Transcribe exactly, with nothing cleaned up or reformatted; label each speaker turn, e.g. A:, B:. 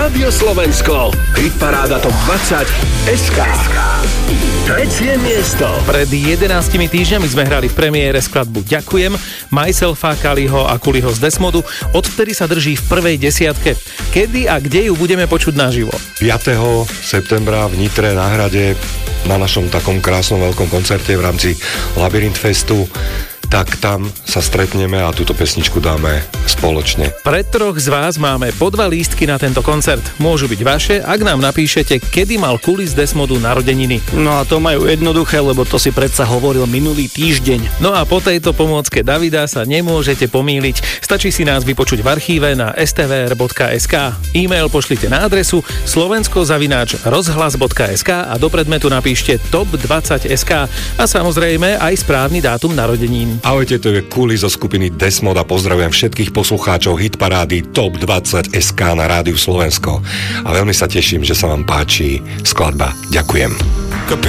A: Rádio Slovensko. Hitparáda Top dvadsať es ká. Trecie miesto.
B: Pred jedenástimi týždňami sme hrali v premiére skladbu Ďakujem Myselfa, Kaliho a Kuliho z Desmodu. Odvtedy sa drží v prvej desiatke. Kedy a kde ju budeme počuť naživo?
C: piateho septembra v Nitre na Hrade na našom takom krásnom veľkom koncerte v rámci Labyrint Festu. Tak tam sa stretneme a túto pesničku dáme spoločne.
B: Pre troch z vás máme po dva lístky na tento koncert. Môžu byť vaše, ak nám napíšete, kedy mal Kuli z Desmodu narodeniny.
D: No a to majú jednoduché, lebo to si predsa hovoril minulý týždeň.
B: No a po tejto pomôcke Davida sa nemôžete pomýliť. Stačí si nás vypočuť v archíve na es té vé er bodka es ká. E-mail pošlite na adresu slovensko zavináč rozhlas bodka es ká a do predmetu napíšte top dvadsať bodka es ká a samozrejme aj správny dátum narodenín.
C: Ahojte, to je Kuli zo skupiny Desmod a pozdravujem všetkých poslucháčov hitparády top dvadsať bodka es ká na Rádiu Slovensko. A veľmi sa teším, že sa vám páči skladba Ďakujem.